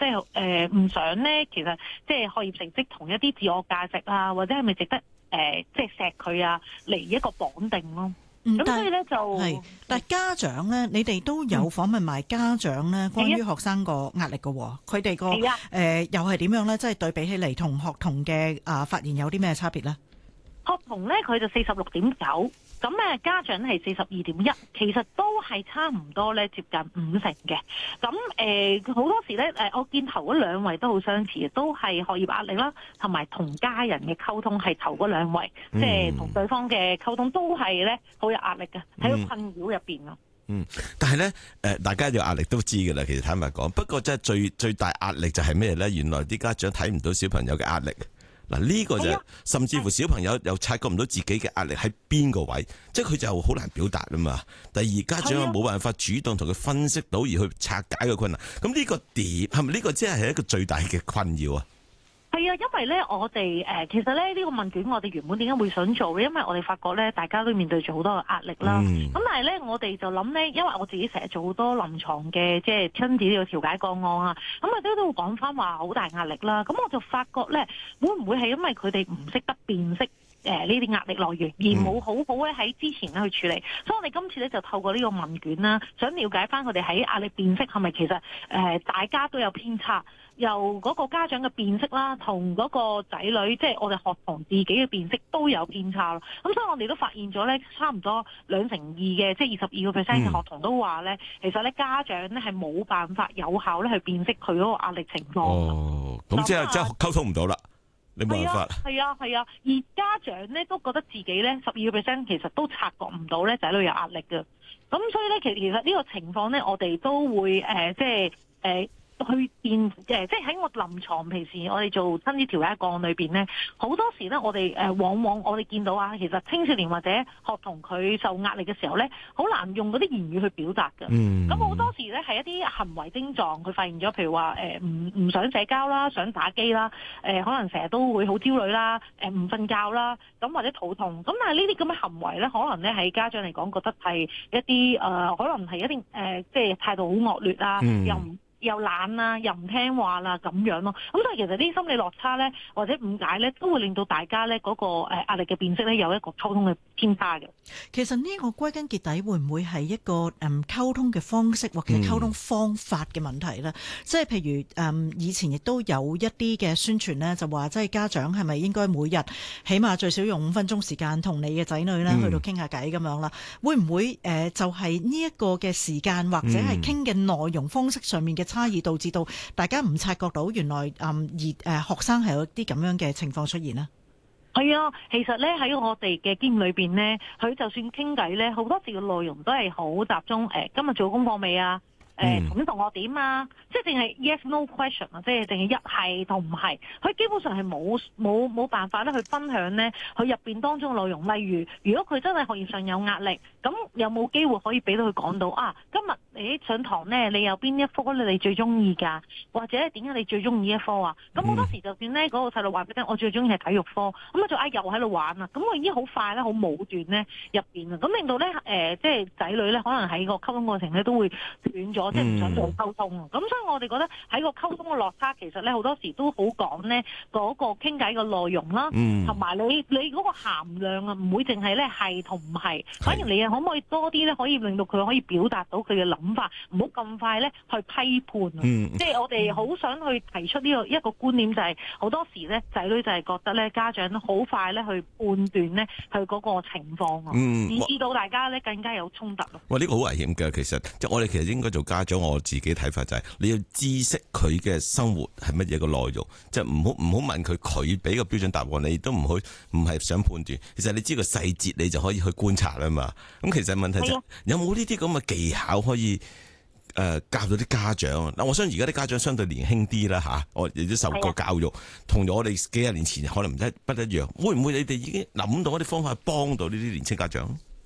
即係唔想咧，其實即係學業成績同一啲自我價值啊，或者係咪值得即係錫佢啊嚟一個綁定咯。咁所以咧但係家長咧，你哋都有訪問埋家長咧，關於學生個壓力嘅，佢哋個又係點樣咧？即係對比起嚟同學童嘅發現有啲咩差別咧？ 學童咧佢就46.9，咁家長係42.1，其實都係差唔多咧，接近50%嘅。咁好多時咧我見頭嗰兩位都好相似，都係學業壓力啦，同埋同家人嘅溝通係頭嗰兩位，即係同對方嘅溝通都係咧好有壓力嘅，喺個困擾入邊咯。 但係咧大家有壓力都知㗎啦，其實坦白講。不過真係最大壓力就係咩咧？原來啲家長睇唔到小朋友嘅壓力。嗱，呢個就甚至乎小朋友又察覺唔到自己嘅壓力喺邊個位，即係佢就好難表達啊嘛。第二，家長又冇辦法主動同佢分析到而去拆解個困難。咁呢個點係咪呢個即係一個最大嘅困擾啊？ 係啊，因為咧我哋其實咧呢個問卷我哋原本點解會想做咧？因為我哋發覺咧大家都面對住好多嘅壓力啦。咁但係咧我哋就諗咧，因為我自己成日做好多臨床嘅即係親子呢個調解個案啊，咁啊都會講翻話好大壓力啦。咁我就發覺咧，會唔會係因為佢哋唔識得辨識呢啲壓力來源，而冇好好咧喺之前咧去處理？所以我哋今次咧就透過呢個問卷啦，想了解翻佢哋喺壓力辨識係咪其實大家都有偏差。由嗰個家長嘅辨識啦，同嗰個仔女，即係我哋學童自己嘅辨識都有偏差咯。咁所以我哋都發現咗咧，差唔多2/2嘅，即係22% 嘅學童都話咧，其實咧家長咧係冇辦法有效咧去辨識佢嗰個壓力情況。 哦，咁即係溝通唔到啦，你冇辦法。 係啊，而家長咧都覺得自己咧12% 其實都察覺唔到咧仔女有壓力嘅。咁所以咧其實呢個情況咧，我哋都會去變即係喺我臨床平時我哋做親子調解個案裏邊咧，好多時咧我哋往往我哋見到啊，其實青少年或者學童佢受壓力嘅時候咧，好難用嗰啲言語去表達嘅。咁好多時咧係一啲行為症狀，佢發現咗，譬如話唔想社交啦，想打機啦，可能成日都會好焦慮啦，唔瞓覺啦，咁或者肚痛。咁但係呢啲咁嘅行為咧，可能咧喺家長嚟講覺得係一啲可能係一啲即係態度好惡劣啊，又懶啦，又唔聽話啦，咁樣咯。咁所以其實啲心理落差咧，或者誤解咧，都會令到大家咧嗰個壓力嘅辨識咧有一個溝通嘅偏差嘅。 其實呢個歸根結底會唔會係一個溝通嘅方式或者溝通方法嘅問題咧？即係譬如以前亦都有一啲嘅宣傳咧，就話即係家長係咪應該每日起碼最少用5分鐘時間同你嘅仔女咧去到傾下偈咁樣啦？會唔會就係呢一個嘅時間或者係傾嘅內容方式上面嘅差異，導致到大家唔察覺到原來學生係有啲咁樣嘅情況出現呢？ 係啊，其實咧喺我哋嘅經驗裏邊咧，佢就算傾偈咧，好多時嘅內容都係好集中。今日做功課未啊？同啲同學點啊？即係淨係 yes no question 啊，即係淨係一係同唔係，佢基本上係冇辦法咧去分享咧佢入邊當中嘅內容。例如，如果佢真係學業上有壓力，咁有冇機會可以俾到佢講到啊？今日你上堂咧，你有邊一科咧你最中意㗎？或者點解你最中意一科啊？咁好多時就算咧嗰個細路話俾你聽，我最中意係體育科，咁啊就又喺度玩啊，咁我已經好快咧，好武斷咧入邊啊，咁令到咧即係仔女咧可能喺個溝通過程咧都會斷咗。即係唔想做溝通，咁所以我哋覺得喺個溝通嘅落差，其實咧好多時都好講咧嗰個傾偈嘅內容啦，同埋你嗰個涵量啊，唔會淨係咧係同唔係，反而你可唔可以多啲咧，可以令到佢可以表達到佢嘅諗法，唔好咁快咧去批判。即係我哋好想去提出呢個一個觀念，就係好多時咧仔女就係覺得咧家長好快咧去判斷咧佢嗰個情況啊，以致到大家咧更加有衝突咯。 哇！呢個好危險㗎，其實即係我哋其實應該做家長，我自己睇法就係你要知悉佢嘅生活係乜嘢個內容，即係唔好問佢俾個標準答案，你都唔係想判斷。其實你知個細節，你就可以去觀察啦嘛。咁其實問題就係有冇呢啲咁嘅技巧可以教到啲家長啊？嗱，我相信而家啲家長相對年輕啲啦嚇，我亦都受過教育，同我哋幾廿年前可能不一樣。會唔會你哋已經諗到一啲方法幫到呢啲年輕家長？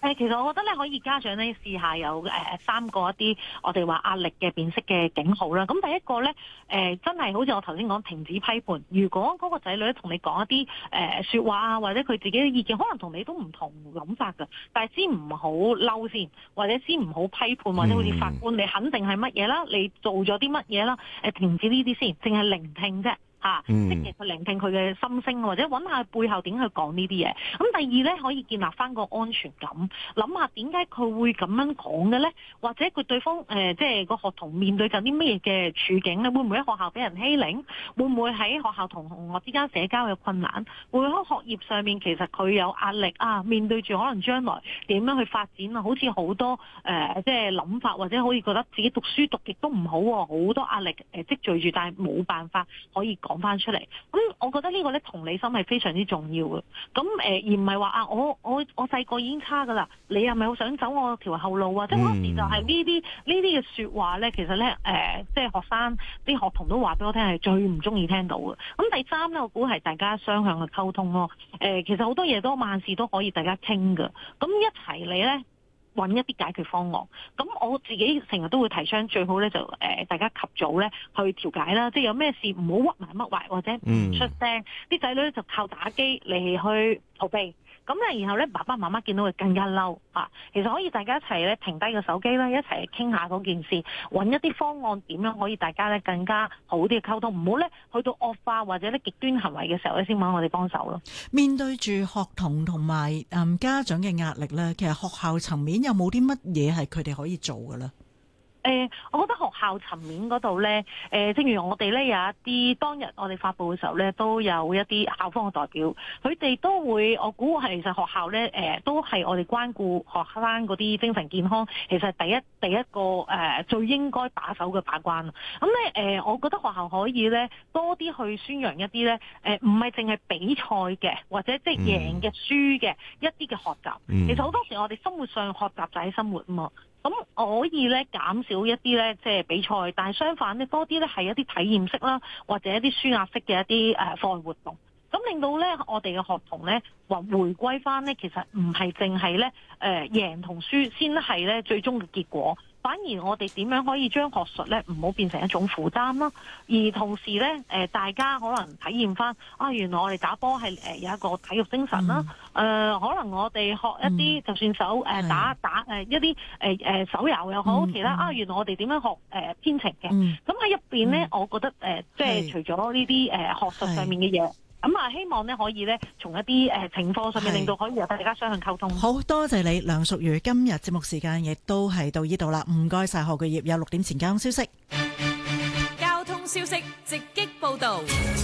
其實我覺得咧可以家長咧試下有3個一啲我哋話壓力嘅辨識嘅警號啦。咁第一個咧真係好似我頭先講停止批判。如果嗰個仔女同你講一啲説話啊，或者佢自己嘅意見，可能同你都唔同諗法㗎，但係先唔好嬲先，或者先唔好批判，或者好似法官你肯定係乜嘢啦，你做咗啲乜嘢啦，停止呢啲先，淨係聆聽啫。積極去聆聽佢嘅心聲，或者揾下背後點去講呢啲嘢。咁第二咧，可以建立翻個安全感，諗下點解佢會咁樣講嘅咧？或者佢對方即係個學童面對緊啲咩嘅處境咧？會唔會喺學校俾人欺凌？會唔會喺學校同同學之間社交有困難？會唔會喺學業上面其實佢有壓力啊？面對住可能將來點樣去發展啊？好似好多即係諗法，或者可以覺得自己讀書讀極都唔好喎，好多壓力積聚住，但係冇辦法可以講翻出嚟。咁我覺得呢個咧同理心係非常之重要嘅。咁而唔係話我細個已經差噶啦，你係咪好想走我條後路啊？即係好多時就係呢啲嘅説話咧，其實咧即係學生啲學童都話俾我聽係最唔中意聽到嘅。咁第三咧，我估係大家雙向嘅溝通咯。其實好多嘢都萬事都可以大家傾㗎。咁一齊嚟咧，揾一啲解決方案。咁我自己成日都會提倡最好咧就大家及早咧去調解啦，即係有咩事唔好屈埋乜壞，或者唔出聲，啲仔女咧就靠打機嚟去逃避。咁咧，然後咧，爸爸媽媽見到佢更加嬲啊！其實可以大家一齊咧停低個手機啦，一齊傾下嗰件事，揾一啲方案點樣可以大家咧更加好啲嘅溝通，唔好咧去到惡化或者咧極端行為嘅時候咧先揾我哋幫手咯。 面對住學童同埋家長嘅壓力咧，其實學校層面有冇啲乜嘢係佢哋可以做嘅咧？ 我覺得學校層面嗰度咧，正如我哋咧有一啲當日我哋發佈嘅時候咧，都有一啲校方嘅代表，佢哋都會，我估係其實學校咧，都係我哋關顧學生嗰啲精神健康，其實係第一個最應該把守嘅把關。咁咧我覺得學校可以咧多啲去宣揚一啲咧，唔係淨係比賽嘅，或者即係贏嘅輸嘅一啲嘅學習。其實好多時我哋生活上學習就喺生活啊嘛。咁可以咧減少一啲咧即係比賽，但係相反咧多啲咧係一啲體驗式啦，或者一啲舒壓式嘅一啲課外活動，咁令到咧我哋嘅學童咧回歸翻咧，其實唔係淨係咧贏同輸先係咧最終嘅結果。反而我哋點樣可以將學術咧唔好變成一種負擔啦，而同時咧大家可能體驗翻原來我哋打波係有一個體育精神啦，可能我哋學一啲就算打一啲手遊又好，其他原來我哋點樣學編程嘅，咁喺入邊咧，我覺得即係除咗呢啲學術上面嘅嘢。咁希望咧可以咧從一啲情況上面令到可以由大家雙向溝通。 好多謝你，梁淑如。今日節目時間亦都係到呢度啦，唔該晒何巨業。有6點前交通消息。 交通消息直擊報導。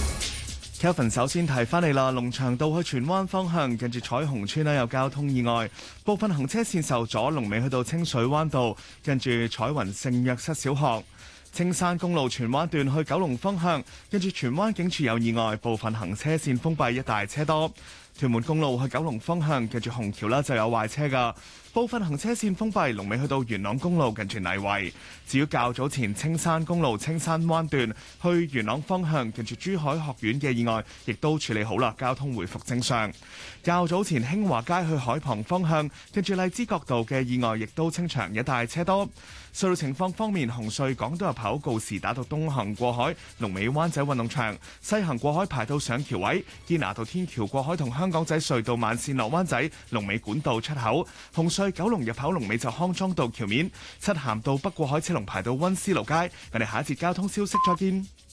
Kelvin 首先提翻你啦，龍翔道去荃灣方向近住彩虹村有交通意外，部分行車線受阻，龍尾去到清水灣道近住彩雲聖約瑟小學。青山公路荃灣段去九龍方向，跟住荃灣警署有意外，部分行車線封閉，一帶車多。屯門公路去九龍方向，跟住紅橋啦就有壞車噶，部分行車線封閉，龍尾去到元朗公路近住泥圍。至於較早前青山公路青山灣段去元朗方向，近住珠海學院嘅意外，亦都處理好啦，交通回復正常。較早前興華街去海旁方向，跟住荔枝角道嘅意外，亦都清場，一帶車多。隧道情況方面，紅隧港島入口告士打道東行過海，龍尾灣仔運動場；西行過海排到上橋位，堅拿道天橋過海同香港仔隧道慢線落灣仔，龍尾管道出口。紅隧九龍入口龍尾就康莊道橋面，漆咸道北過海車龍排到溫思勞街。我哋下一節交通消息再見。